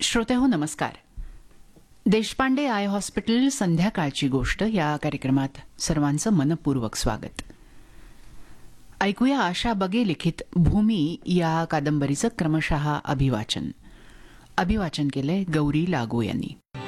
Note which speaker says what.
Speaker 1: श्रोते हो नमस्कार. देशपांडे आय हॉस्पिटल संध्याकाळची गोष्ट या कार्यक्रमात सर्वांचं मनपूर्वक स्वागत. ऐकूया आशा बगे लिखित भूमी या कादंबरीचं क्रमशः अभिवाचन केलंय गौरी लागू यांनी.